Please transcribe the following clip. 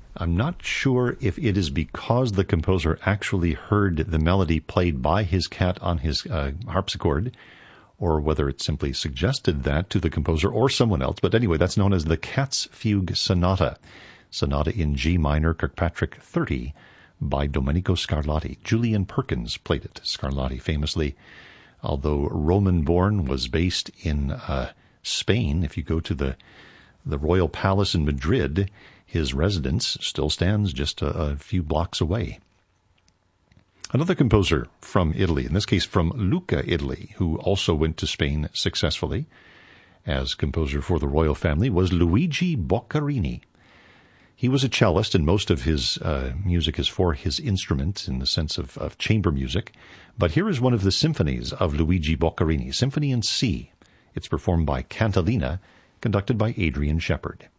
I'm not sure if it is because the composer actually heard the melody played by his cat on his harpsichord, or whether it simply suggested that to the composer or someone else. But anyway, that's known as the Cat's Fugue Sonata. Sonata in G minor, Kirkpatrick 30, by Domenico Scarlatti. Julian Perkins played it. Scarlatti famously, although Roman-born, was based in Spain. If you go to the Royal Palace in Madrid, his residence still stands just a few blocks away. Another composer from Italy, in this case from Lucca, Italy, who also went to Spain successfully as composer for the royal family, was Luigi Boccherini. He was a cellist, and most of his music is for his instrument in the sense of chamber music. But here is one of the symphonies of Luigi Boccherini, Symphony in C. It's performed by Cantalina, conducted by Adrian Shepard.